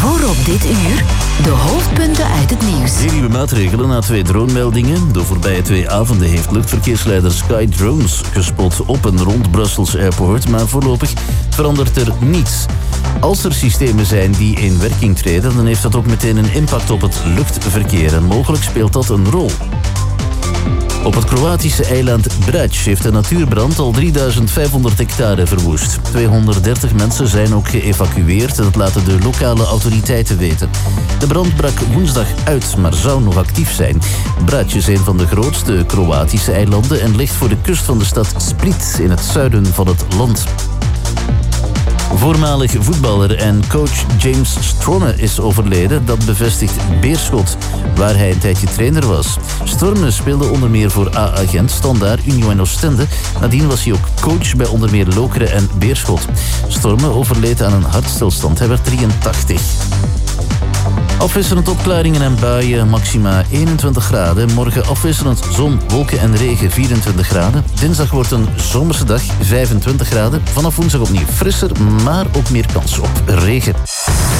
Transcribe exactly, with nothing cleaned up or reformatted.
Voorop dit uur, de hoofdpunten uit het nieuws. Zeer nieuwe maatregelen na twee dronemeldingen. De voorbije twee avonden heeft luchtverkeersleider Sky Drones gespot op en rond Brussels Airport, maar voorlopig verandert er niets. Als er systemen zijn die in werking treden, dan heeft dat ook meteen een impact op het luchtverkeer en mogelijk speelt dat een rol. Op het Kroatische eiland Brač heeft een natuurbrand al drieduizend vijfhonderd hectare verwoest. tweehonderddertig mensen zijn ook geëvacueerd, dat laten de lokale autoriteiten weten. De brand brak woensdag uit, maar zou nog actief zijn. Brač is een van de grootste Kroatische eilanden en ligt voor de kust van de stad Split in het zuiden van het land. Voormalig voetballer en coach James Storme is overleden. Dat bevestigt Beerschot, waar hij een tijdje trainer was. Storme speelde onder meer voor A-Agent, Standaard, Union en Oostende. Nadien was hij ook coach bij onder meer Lokeren en Beerschot. Storme overleed aan een hartstilstand. Hij werd drieëntachtig. Afwisselend opklaringen en buien, maxima eenentwintig graden. Morgen afwisselend zon, wolken en regen, vierentwintig graden. Dinsdag wordt een zomerse dag, vijfentwintig graden. Vanaf woensdag opnieuw frisser, maar ook meer kans op regen.